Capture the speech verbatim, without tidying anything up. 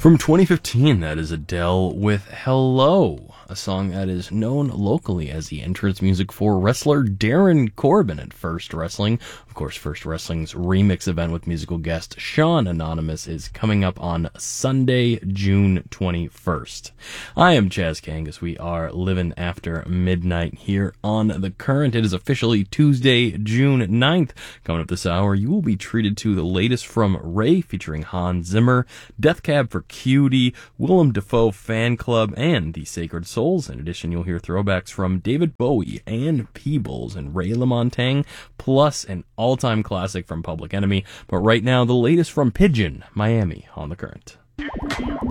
From twenty fifteen, that is Adele with Hello, a song that is known locally as the entrance music for wrestler Darren Corbin at First Wrestling. Of course, First Wrestling's remix event with musical guest Sean Anonymous is coming up on Sunday, June twenty-first. I am Chaz Kangas. We are living after midnight here on The Current. It is officially Tuesday, June ninth. Coming up this hour, you will be treated to the latest from Ray featuring Hans Zimmer, Death Cab for Cutie, Willem Dafoe Fan Club, and The Sacred Souls. In addition, you'll hear throwbacks from David Bowie and Peebles and Ray LaMontagne, plus an all-time classic from Public Enemy. But right now, the latest from Pigeon, Miami on The Current.